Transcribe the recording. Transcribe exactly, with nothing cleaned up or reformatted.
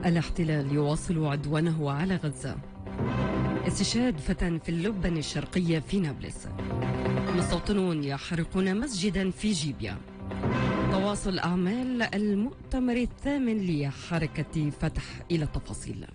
الاحتلال يواصل عدوانه على غزة. استشهاد فتى في اللبنة الشرقية في نابلس. مستوطنون يحرقون مسجدا في جيبيا. تواصل أعمال المؤتمر الثامن لحركة فتح إلى التفاصيل.